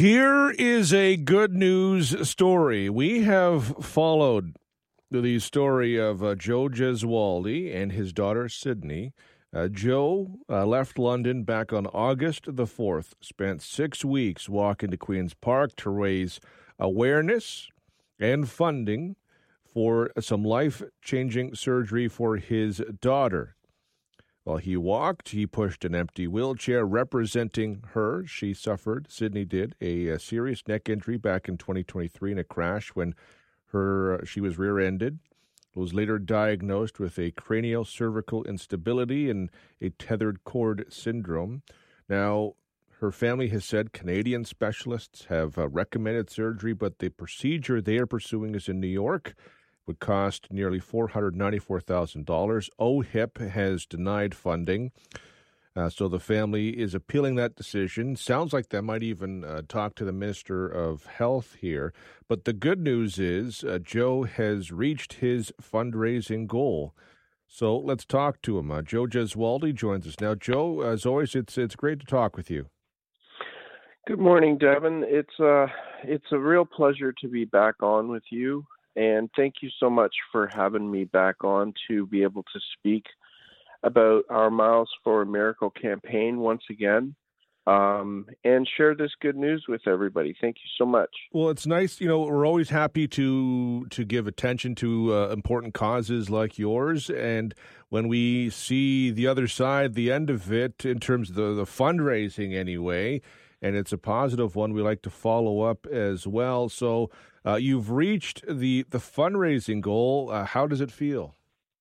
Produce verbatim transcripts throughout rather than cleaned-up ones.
Here is a good news story. We have followed the story of uh, Joe Gesualdi and his daughter, Sydney. Uh, Joe uh, left London back on August the fourth, spent six weeks walking to Queen's Park to raise awareness and funding for some life-changing surgery for his daughter. While he walked, he pushed an empty wheelchair representing her. She suffered, Sydney did, a, a serious neck injury back in twenty twenty-three in a crash when her she was rear-ended. Was later diagnosed with a cranial cervical instability and a tethered cord syndrome. Now, her family has said Canadian specialists have uh, recommended surgery, but the procedure they are pursuing is in New York. Would cost nearly four hundred ninety-four thousand dollars. O H I P has denied funding, uh, so the family is appealing that decision. Sounds like they might even uh, talk to the Minister of Health here. But the good news is uh, Joe has reached his fundraising goal. So let's talk to him. Uh, Joe Gesualdi joins us now. Joe, as always, it's it's great to talk with you. Good morning, Devin. It's uh, it's a real pleasure to be back on with you. And thank you so much for having me back on to be able to speak about our Miles for a Miracle campaign once again um, and share this good news with everybody. Thank you so much. Well, it's nice. You know, we're always happy to to give attention to uh, important causes like yours. And when we see the other side, the end of it, in terms of the, the fundraising anyway, and it's a positive one, we like to follow up as well. So uh, you've reached the, the fundraising goal. Uh, how does it feel?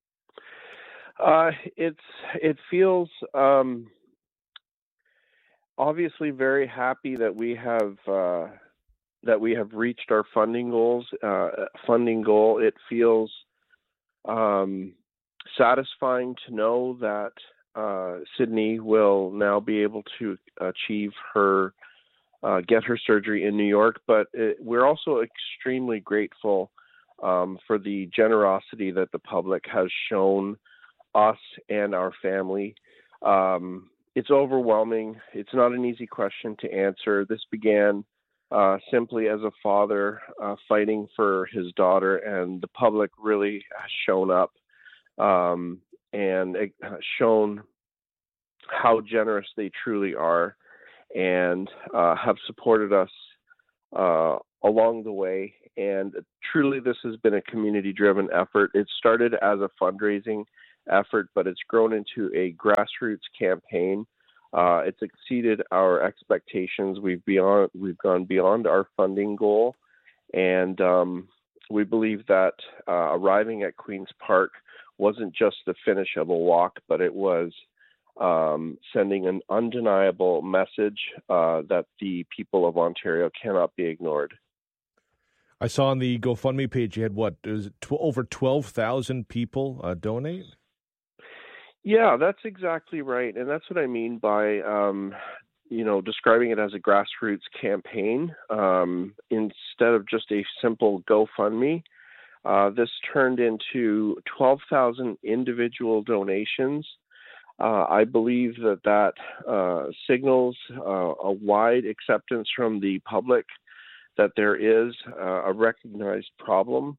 Uh, it's it feels um, obviously very happy that we have uh, that we have reached our funding goals. Uh, funding goal. It feels um, satisfying to know that uh, Sydney will now be able to achieve her uh, get her surgery in New York. But it, we're also extremely grateful um, for the generosity that the public has shown us and our family. Um, it's overwhelming. It's not an easy question to answer. This began uh, simply as a father uh, fighting for his daughter, and the public really has shown up um, and uh, shown how generous they truly are, and uh, have supported us uh, along the way. And truly, this has been a community-driven effort. It started as a fundraising effort, but it's grown into a grassroots campaign. Uh, it's exceeded our expectations. We've beyond we've gone beyond our funding goal, and um, we believe that uh, arriving at Queen's Park wasn't just the finish of a walk, but it was um, sending an undeniable message uh, that the people of Ontario cannot be ignored. I saw on the GoFundMe page you had what, is it tw- over twelve thousand people uh, donate? Yeah, that's exactly right. And that's what I mean by, um, you know, describing it as a grassroots campaign. Um, instead of just a simple GoFundMe, uh, this turned into twelve thousand individual donations. Uh, I believe that that uh, signals uh, a wide acceptance from the public that there is uh, a recognized problem,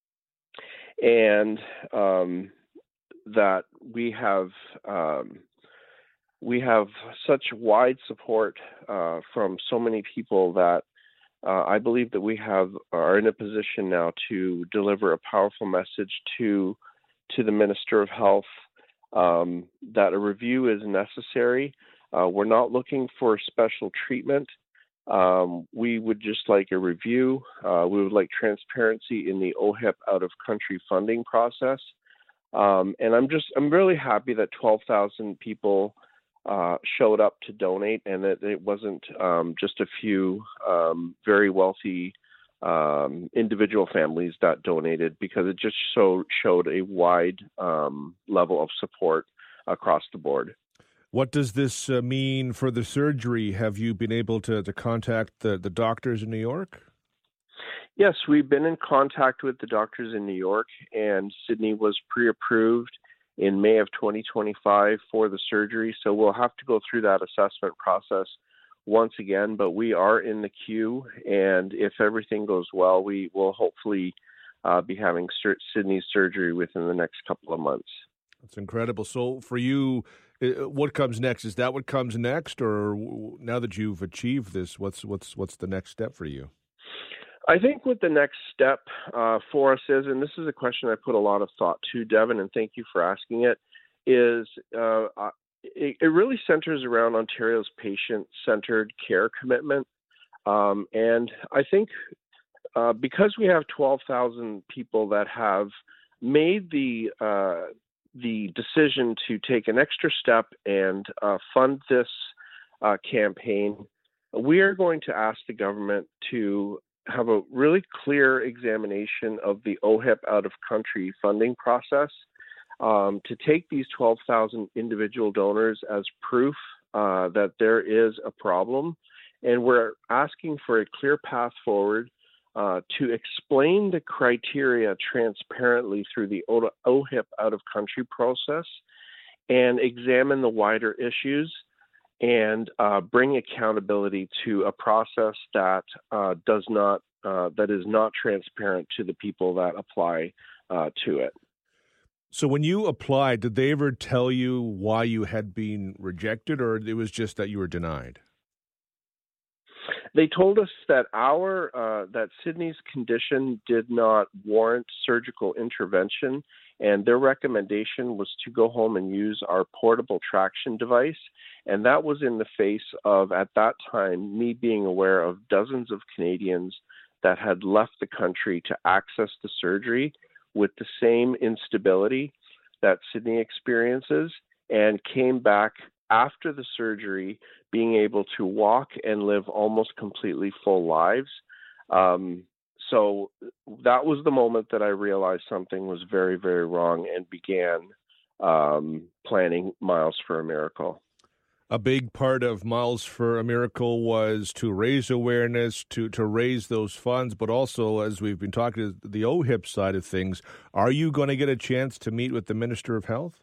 and um, that we have um, we have such wide support uh, from so many people that uh, I believe that we have are in a position now to deliver a powerful message to to the Minister of Health um, that a review is necessary. Uh, we're not looking for special treatment. Um, we would just like a review. Uh, we would like transparency in the O H I P out of country funding process. Um, and I'm just, I'm really happy that twelve thousand people uh, showed up to donate, and that it wasn't um, just a few um, very wealthy um, individual families that donated, because it just so showed a wide um, level of support across the board. What does this uh, mean for the surgery? Have you been able to, to contact the, the doctors in New York? Yes, we've been in contact with the doctors in New York, and Sydney was pre-approved in May of twenty twenty-five for the surgery. So we'll have to go through that assessment process once again, but we are in the queue, and if everything goes well, we will hopefully uh, be having sur- Sydney's surgery within the next couple of months. That's incredible. So for you, what comes next? Is that what comes next, or now that you've achieved this, what's what's what's the next step for you? I think what the next step uh, for us is, and this is a question I put a lot of thought to, Devin, and thank you for asking it, is uh, it, it really centers around Ontario's patient-centered care commitment. Um, and I think uh, because we have twelve thousand people that have made the uh, the decision to take an extra step and uh, fund this uh, campaign, we are going to ask the government to have a really clear examination of the O H I P out-of-country funding process, um, to take these twelve thousand individual donors as proof uh, that there is a problem. And we're asking for a clear path forward uh, to explain the criteria transparently through the O H I P out-of-country process and examine the wider issues and uh, bring accountability to a process that uh, does not, uh, that is not transparent to the people that apply uh, to it. So when you applied, did they ever tell you why you had been rejected, or it was just that you were denied? They told us that our uh, that Sydney's condition did not warrant surgical intervention, and their recommendation was to go home and use our portable traction device. And that was in the face of, at that time, me being aware of dozens of Canadians that had left the country to access the surgery with the same instability that Sydney experiences, and came back after the surgery being able to walk and live almost completely full lives. Um, so that was the moment that I realized something was very, very wrong and began um, planning Miles for a Miracle. A big part of Miles for a Miracle was to raise awareness, to, to raise those funds, but also, as we've been talking, the O H I P side of things. Are you going to get a chance to meet with the Minister of Health?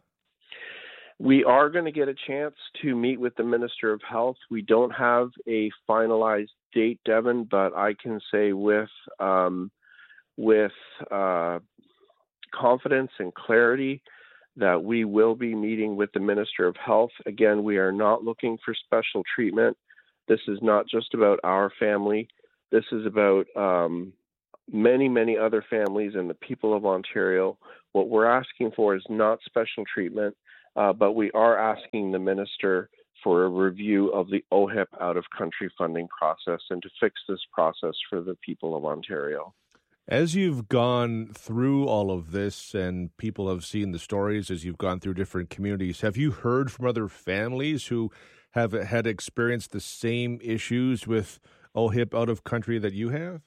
We are going to get a chance to meet with the Minister of Health. We don't have a finalized date, Devin, but I can say with um, with uh, confidence and clarity that we will be meeting with the Minister of Health. Again, we are not looking for special treatment. This is not just about our family. This is about um, many, many other families and the people of Ontario. What we're asking for is not special treatment. Uh, but we are asking the minister for a review of the O H I P out-of-country funding process and to fix this process for the people of Ontario. As you've gone through all of this and people have seen the stories as you've gone through different communities, have you heard from other families who have had experienced the same issues with O H I P out-of-country that you have?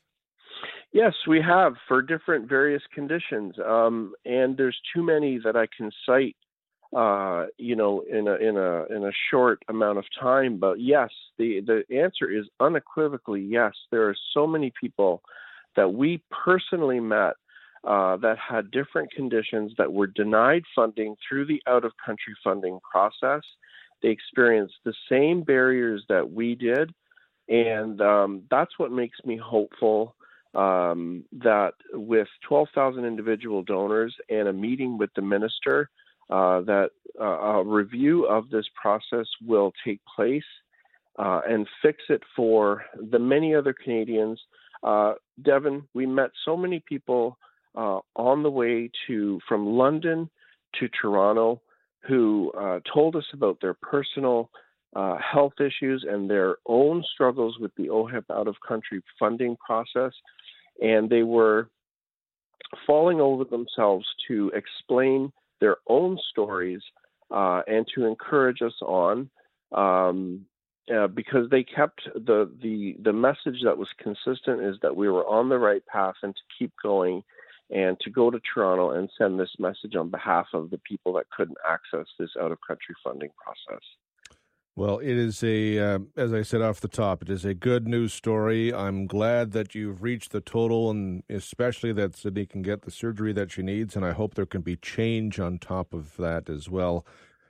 Yes, we have, for different various conditions. Um, and there's too many that I can cite uh you know in a in a in a short amount of time, but yes, the the answer is unequivocally yes. There are so many people that we personally met uh that had different conditions that were denied funding through the out of country funding process. They experienced the same barriers that we did, and um that's what makes me hopeful um that with twelve thousand individual donors and a meeting with the minister, Uh, that uh, a review of this process will take place uh, and fix it for the many other Canadians. Uh, Devin, we met so many people uh, on the way to from London to Toronto who uh, told us about their personal uh, health issues and their own struggles with the O H I P out-of-country funding process, and they were falling over themselves to explain their own stories uh, and to encourage us on, um, uh, because they kept the, the the message that was consistent is that we were on the right path and to keep going and to go to Toronto and send this message on behalf of the people that couldn't access this out-of-country funding process. Well, it is a, uh, as I said off the top, it is a good news story. I'm glad that you've reached the total, and especially that Sydney can get the surgery that she needs, and I hope there can be change on top of that as well.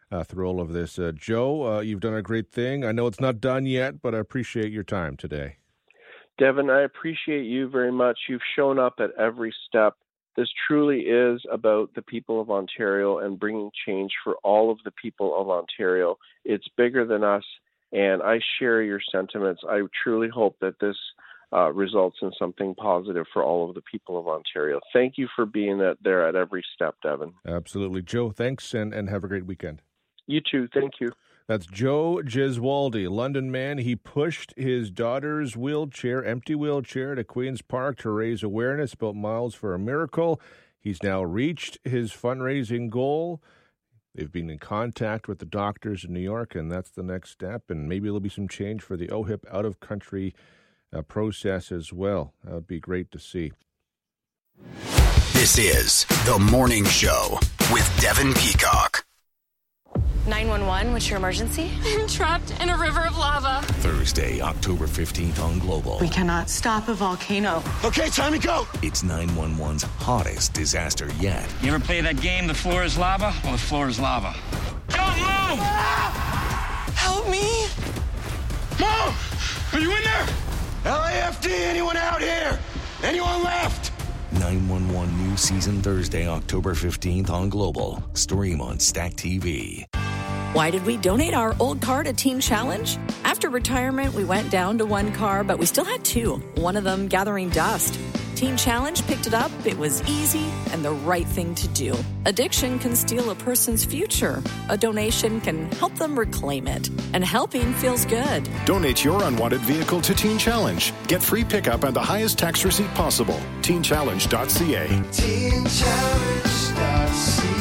uh, through all of this. Uh, Joe, uh, you've done a great thing. I know it's not done yet, but I appreciate your time today. Devin, I appreciate you very much. You've shown up at every step. This truly is about the people of Ontario and bringing change for all of the people of Ontario. It's bigger than us, and I share your sentiments. I truly hope that this uh, results in something positive for all of the people of Ontario. Thank you for being there at every step, Devin. Absolutely. Joe, thanks, and, and have a great weekend. You too. Thank you. That's Joe Gesualdi, London man. He pushed his daughter's wheelchair, empty wheelchair, to Queen's Park to raise awareness about Miles for a Miracle. He's now reached his fundraising goal. They've been in contact with the doctors in New York, and that's the next step. And maybe there'll be some change for the O H I P out-of-country uh, process as well. That would be great to see. This is The Morning Show with Devin Peacock. nine one one, what's your emergency? I'm trapped in a river of lava. Thursday, October fifteenth on Global. We cannot stop a volcano. Okay, time to go. It's nine one one's hottest disaster yet. You ever play that game, The Floor is Lava? Well, the floor is lava. Don't move! Ah! Help me! Mom! Are you in there? L A F D, anyone out here? Anyone left? nine one one new season Thursday, October fifteenth on Global. Stream on Stack T V. Why did we donate our old car to Teen Challenge? After retirement, we went down to one car, but we still had two, one of them gathering dust. Teen Challenge picked it up. It was easy and the right thing to do. Addiction can steal a person's future. A donation can help them reclaim it. And helping feels good. Donate your unwanted vehicle to Teen Challenge. Get free pickup and the highest tax receipt possible. teen challenge dot c a. teen challenge dot c a.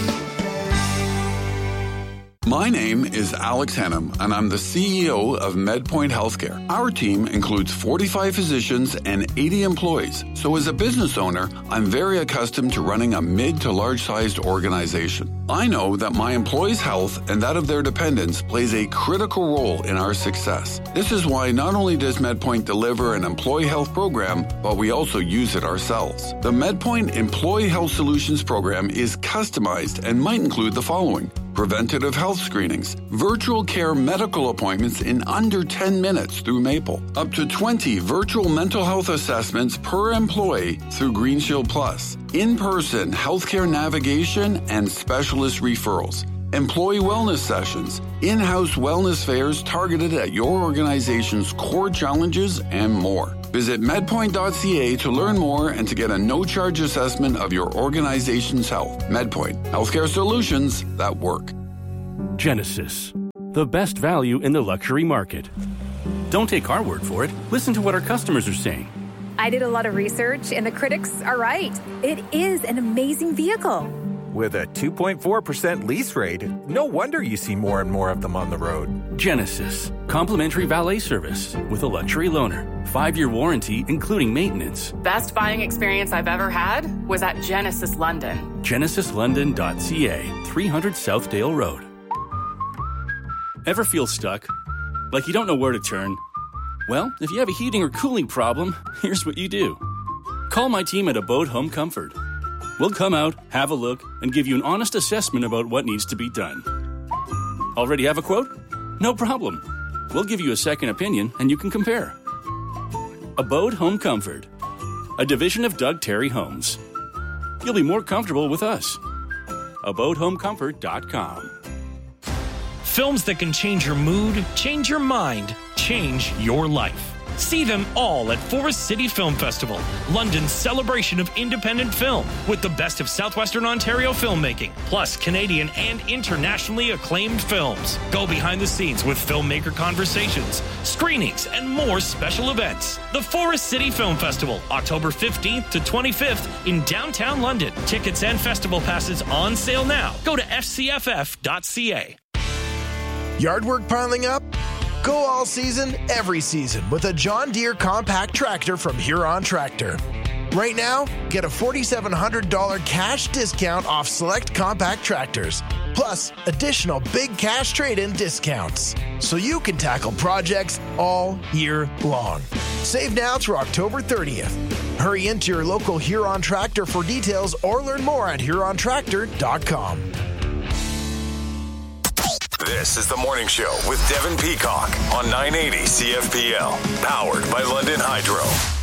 My name is Alex Hannum, and I'm the C E O of MedPoint Healthcare. Our team includes forty-five physicians and eighty employees. So as a business owner, I'm very accustomed to running a mid to large-sized organization. I know that my employees' health and that of their dependents plays a critical role in our success. This is why not only does MedPoint deliver an employee health program, but we also use it ourselves. The MedPoint Employee Health Solutions program is customized and might include the following: preventative health screenings, virtual care medical appointments in under ten minutes through Maple, up to twenty virtual mental health assessments per employee through Green Shield Plus, in-person healthcare navigation and specialist referrals, employee wellness sessions, in-house wellness fairs targeted at your organization's core challenges, and more. Visit medpoint dot c a to learn more and to get a no-charge assessment of your organization's health. MedPoint, healthcare solutions that work. Genesis, the best value in the luxury market. Don't take our word for it. Listen to what our customers are saying. I did a lot of research, and the critics are right. It is an amazing vehicle. With a two point four percent lease rate, no wonder you see more and more of them on the road. Genesis, complimentary valet service with a luxury loaner. Five-year warranty, including maintenance. Best buying experience I've ever had was at Genesis London. genesis london dot c a, three hundred South Dale Road. Ever feel stuck? Like you don't know where to turn? Well, if you have a heating or cooling problem, here's what you do. Call my team at Abode Home Comfort. We'll come out, have a look, and give you an honest assessment about what needs to be done. Already have a quote? No problem. We'll give you a second opinion, and you can compare. Abode Home Comfort, a division of Doug Terry Homes. You'll be more comfortable with us. abode home comfort dot com. Films that can change your mood, change your mind, change your life. See them all at Forest City Film Festival, London's celebration of independent film, with the best of southwestern Ontario filmmaking, plus Canadian and internationally acclaimed films. Go behind the scenes with filmmaker conversations, screenings, and more special events. The Forest City Film Festival, October fifteenth to twenty-fifth in downtown London. Tickets and festival passes on sale now. Go to f c f f dot c a. Yard work piling up? Go all season, every season with a John Deere compact tractor from Huron Tractor. Right now, get a four thousand seven hundred dollars cash discount off select compact tractors, plus additional big cash trade-in discounts, so you can tackle projects all year long. Save now through October thirtieth. Hurry into your local Huron Tractor for details or learn more at huron tractor dot com. This is The Morning Show with Devin Peacock on nine eighty C F P L, powered by London Hydro.